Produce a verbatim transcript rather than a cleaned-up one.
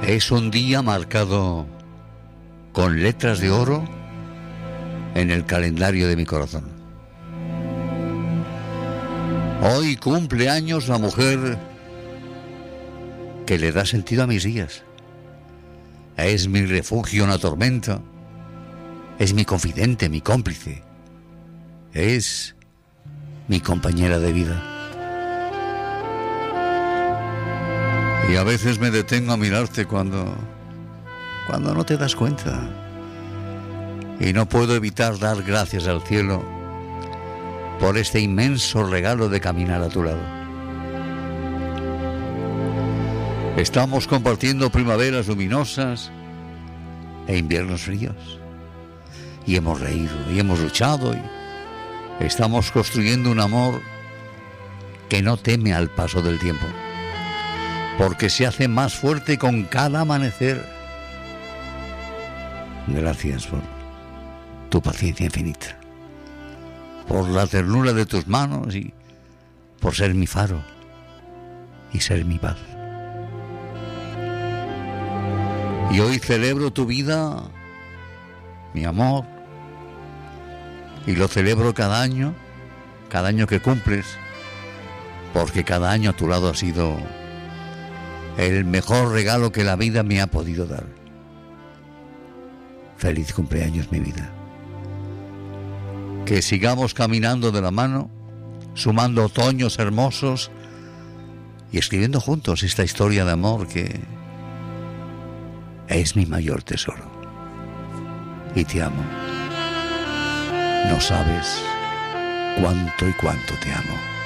Es un día marcado con letras de oro en el calendario de mi corazón. Hoy cumple años la mujer que le da sentido a mis días. Es mi refugio en la tormenta. Es mi confidente, mi cómplice. Es mi compañera de vida. Y a veces me detengo a mirarte cuando, cuando no te das cuenta. Y no puedo evitar dar gracias al cielo por este inmenso regalo de caminar a tu lado. Estamos compartiendo primaveras luminosas e inviernos fríos. Y hemos reído, y hemos luchado, y estamos construyendo un amor que no teme al paso del tiempo, porque se hace más fuerte con cada amanecer. Gracias por tu paciencia infinita, por la ternura de tus manos y por ser mi faro y ser mi paz. Y hoy celebro tu vida, mi amor, y lo celebro cada año, cada año que cumples, porque cada año a tu lado ha sido el mejor regalo que la vida me ha podido dar. Feliz cumpleaños, mi vida. Que sigamos caminando de la mano, sumando otoños hermosos y escribiendo juntos esta historia de amor que es mi mayor tesoro. Y te amo. No sabes cuánto y cuánto te amo.